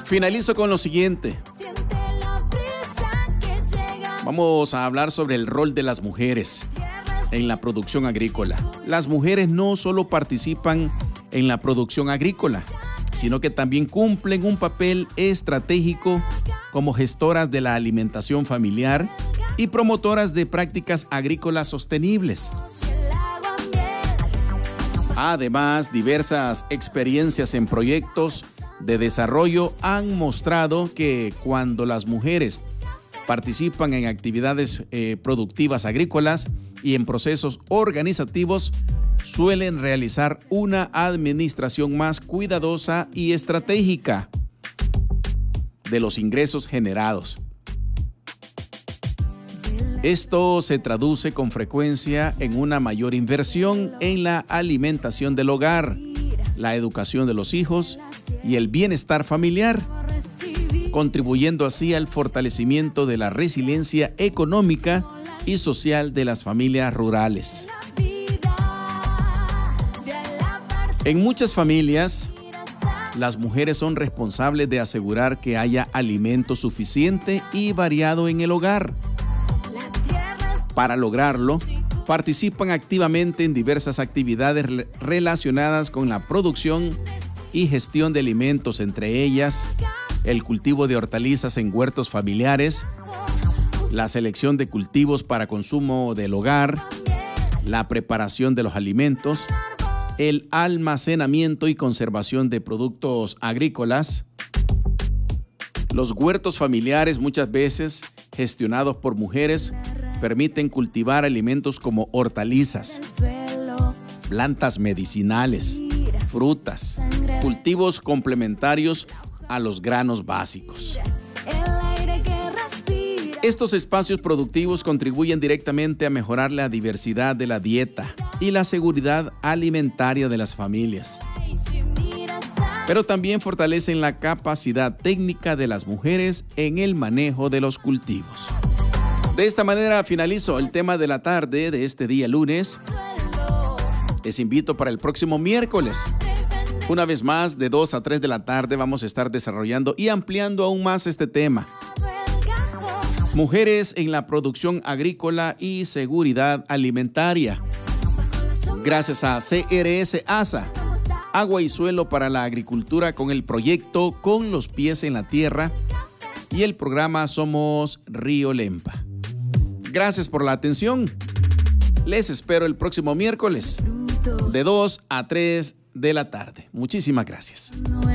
Finalizo con lo siguiente. Vamos a hablar sobre el rol de las mujeres en la producción agrícola. Las mujeres no solo participan en la producción agrícola, sino que también cumplen un papel estratégico como gestoras de la alimentación familiar y promotoras de prácticas agrícolas sostenibles. Además, diversas experiencias en proyectos de desarrollo han mostrado que cuando las mujeres participan en actividades productivas agrícolas y en procesos organizativos, suelen realizar una administración más cuidadosa y estratégica de los ingresos generados. Esto se traduce con frecuencia en una mayor inversión en la alimentación del hogar, la educación de los hijos y el bienestar familiar, contribuyendo así al fortalecimiento de la resiliencia económica y social de las familias rurales. En muchas familias, las mujeres son responsables de asegurar que haya alimento suficiente y variado en el hogar. Para lograrlo, participan activamente en diversas actividades relacionadas con la producción y gestión de alimentos, entre ellas el cultivo de hortalizas en huertos familiares, la selección de cultivos para consumo del hogar, la preparación de los alimentos, el almacenamiento y conservación de productos agrícolas. Los huertos familiares, muchas veces gestionados por mujeres, permiten cultivar alimentos como hortalizas, plantas medicinales, frutas, cultivos complementarios a los granos básicos. Estos espacios productivos contribuyen directamente a mejorar la diversidad de la dieta y la seguridad alimentaria de las familias, pero también fortalecen la capacidad técnica de las mujeres en el manejo de los cultivos. De esta manera finalizo el tema de la tarde de este día lunes. Les invito para el próximo miércoles. Una vez más, de 2 a 3 de la tarde vamos a estar desarrollando y ampliando aún más este tema. Mujeres en la producción agrícola y seguridad alimentaria. Gracias a CRS ASA, Agua y Suelo para la Agricultura, con el proyecto Con los Pies en la Tierra y el programa Somos Río Lempa. Gracias por la atención. Les espero el próximo miércoles de 2 a 3 de la tarde. Muchísimas gracias.